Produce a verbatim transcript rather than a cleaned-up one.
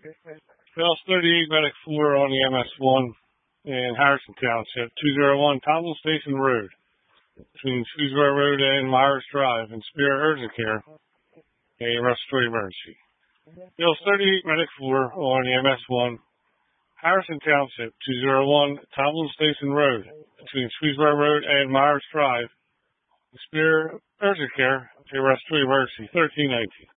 Bell's thirty-eight, Medic four on the M S one in Harrison Township, two oh one Tomlin Station Road, between Shrewsbury Road and Myers Drive in Spear Urgent Care, a respiratory emergency. Bell's thirty-eight, Medic four on the M S one, Harrison Township, two oh one Tomlin Station Road, between Shrewsbury Road and Myers Drive, Spear Urgent Care, a respiratory emergency, thirteen nineteen.